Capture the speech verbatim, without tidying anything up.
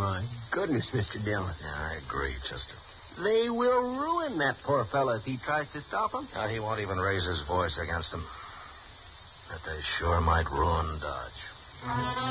my goodness, Mister Dillon. Yeah, I agree, Chester. They will ruin that poor fellow if he tries to stop him. Uh, he won't even raise his voice against him. But they sure might ruin Dodge.